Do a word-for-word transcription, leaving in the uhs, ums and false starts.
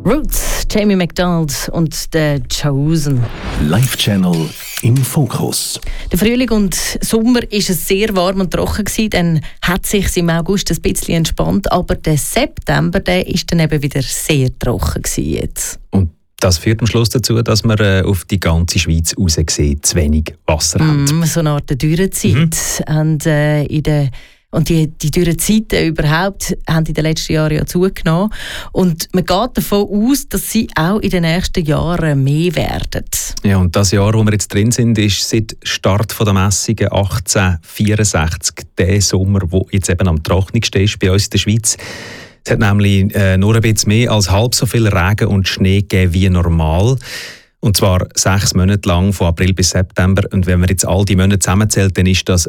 Roots, Jamie McDonald und The Chosen. Live Channel im Fokus. Der Frühling und Sommer war es sehr warm und trocken gewesen, dann hat sich im August ein bisschen entspannt, aber der September, der ist dann eben wieder sehr trocken gewesen jetzt. Und das führt am Schluss dazu, dass wir äh, auf die ganze Schweiz raus gesehen zu wenig Wasser haben. Mm, so eine Art Dürrezeit. Mhm. Und, äh, in der Und die, die Dürrezeiten überhaupt haben in den letzten Jahren ja zugenommen. Und man geht davon aus, dass sie auch in den nächsten Jahren mehr werden. Ja, und das Jahr, wo wir jetzt drin sind, ist seit Start der Messungen achtzehnhundertvierundsechzig der Sommer, der jetzt eben am trockensten ist bei uns in der Schweiz. Es hat nämlich äh, nur ein bisschen mehr als halb so viel Regen und Schnee gegeben wie normal. Und zwar sechs Monate lang, von April bis September. Und wenn man jetzt all die Monate zusammenzählt, dann ist das